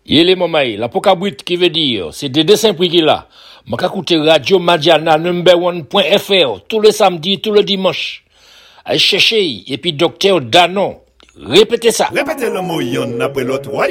Il est mamay, la pokabrit qui veut dire, c'est des dessins prix qu'il a. M'a écouter Radio Madiana number1.fr tous les samedis, tous les dimanches. Allez chercher, et puis docteur Danon. Répétez ça. Répétez le mot yon après l'autre.